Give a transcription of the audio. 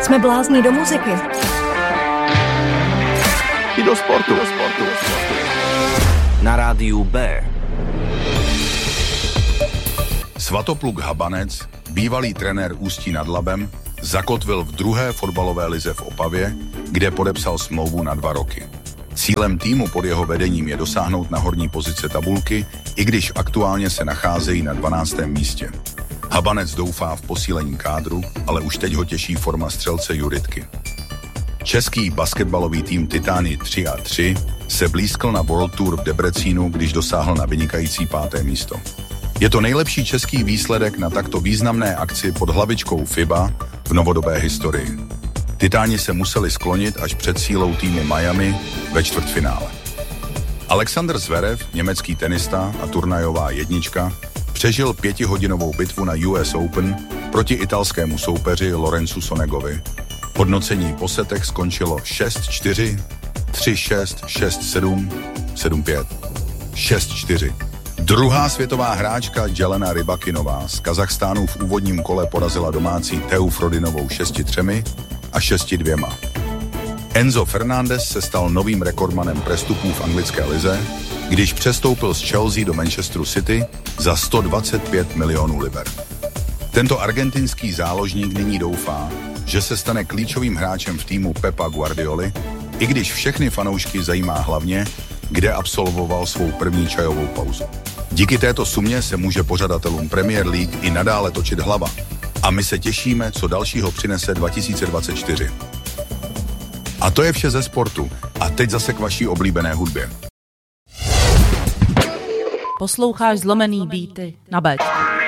Jsme blázni do muziky. I do sportu. Na rádiu B. Svatopluk Habanec, bývalý trenér Ústí nad Labem, zakotvil v druhé fotbalové lize v Opavě, kde podepsal smlouvu na 2 roky. Cílem týmu pod jeho vedením je dosáhnout na horní pozice tabulky, i když aktuálně se nacházejí na 12. místě. Habanec doufá v posílení kádru, ale už teď ho těší forma střelce Juritky. Český basketbalový tým Titani 3x3 se blízkl na World Tour v Debrecínu, když dosáhl na vynikající 5. místo. Je to nejlepší český výsledek na takto významné akci pod hlavičkou FIBA v novodobé historii. Titáni se museli sklonit až před sílou týmu Miami ve čtvrtfinále. Alexander Zverev, německý tenista a turnajová jednička, přežil 5hodinovou bitvu na US Open proti italskému soupeři Lorenzu Sonegovi. Hodnocení po setech skončilo 6-4, 3-6, 6-7, 7-5, 6-4. Druhá světová hráčka Jelena Rybakinová z Kazachstánu v úvodním kole porazila domácí Teu Frodinovou 6-3 a 6-2. Enzo Fernández se stal novým rekordmanem prestupů v anglické lize, když přestoupil z Chelsea do Manchesteru City za 125 milionů liber. Tento argentinský záložník nyní doufá, že se stane klíčovým hráčem v týmu Pepa Guardioli, i když všechny fanoušky zajímá hlavně, kde absolvoval svou první čajovou pauzu. Díky této sumě se může pořadatelům Premier League i nadále točit hlava. A my se těšíme, co dalšího přinese 2024. A to je vše ze sportu. A teď zase k vaší oblíbené hudbě. Posloucháš Zlomený beaty na Béčku.